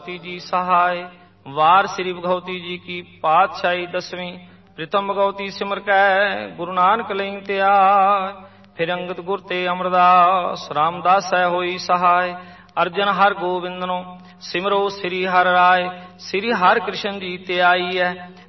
जी सहाय। वार श्री भगवती जी की पातशाही 10वीं। प्रथम भगवती सिमर कै गुरु नानक लई त्याय। फिर अंगद गुर ते अमरदास रामदास है होई सहाय। अर्जन हर गोविंद नो सिमरो श्री हर राय। श्री हर कृष्ण जी ते आई है।